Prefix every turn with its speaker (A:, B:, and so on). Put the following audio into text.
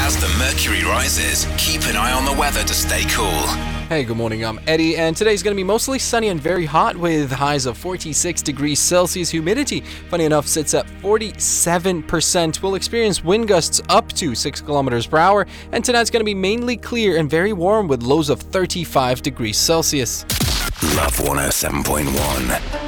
A: As the mercury rises, keep an eye on the weather to stay cool.
B: Hey, good morning, I'm Eddie, and today's going to be mostly sunny and very hot with highs of 46 degrees Celsius. Humidity, funny enough, sits at 47%. We'll experience wind gusts up to 6 kilometers per hour, and tonight's going to be mainly clear and very warm with lows of 35 degrees Celsius.
A: Love 107.1.